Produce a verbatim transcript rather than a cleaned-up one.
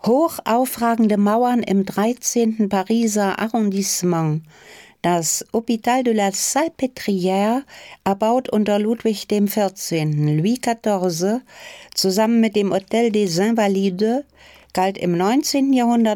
Hoch aufragende Mauern im dreizehnten Pariser Arrondissement. Das Hôpital de la Salpêtrière, erbaut unter Ludwig dem vierzehnten. Louis vierzehnten, zusammen mit dem Hôtel des Invalides, galt im neunzehnten Jahrhundert